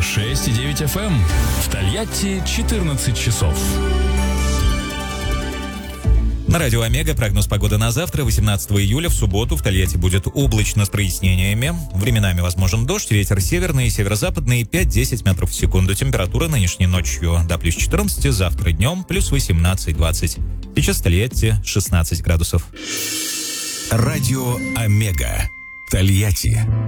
106,9 FM. В Тольятти 14 часов. На радио Омега прогноз погоды на завтра, 18 июля, в субботу. В Тольятти будет облачно с прояснениями. Временами возможен дождь, ветер северный и северо-западный 5-10 метров в секунду. Температура нынешней ночью до плюс 14, завтра днем плюс 18-20. Сейчас в Тольятти 16 градусов. Радио Омега. Тольятти